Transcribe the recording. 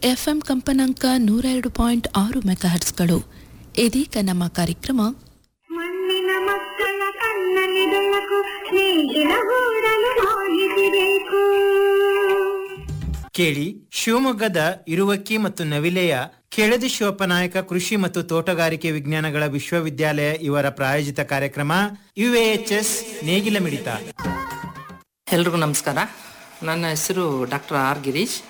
FM ಕಂಪನಾಂಕ 102.6 ಮೆಗಾಹರ್ಟ್ಸ್ಗಳು. ಇದೀಗ ನಮ್ಮ ಕಾರ್ಯಕ್ರಮ ಮಣ್ಣಿನ ಮಕ್ಕಳ ಕಣ್ಣಲ್ಲಿ ಬೆಳಕು, ಸ್ನೇಹಿತರ ಗೂಡಲು ಮಾಹಿತಿ ಬೇಕು. ಕೇಳಿ, ಶಿವಮೊಗ್ಗದ ಇರುವಕ್ಕಿ ಮತ್ತು ನವಿಲೆಯ ಕೆಳದಿ ಶಿವಪ್ಪನಾಯಕ ಕೃಷಿ ಮತ್ತು ತೋಟಗಾರಿಕೆ ವಿಜ್ಞಾನಗಳ ವಿಶ್ವವಿದ್ಯಾಲಯ ಇವರ ಪ್ರಾಯೋಜಿತ ಕಾರ್ಯಕ್ರಮ UAHS ನೇಗಿಲ ಮಿಡಿತ. ಎಲ್ರಿಗೂ ನಮಸ್ಕಾರ. ನನ್ನ ಹೆಸರು ಡಾಕ್ಟರ್ ಆರ್ ಗಿರೀಶ್.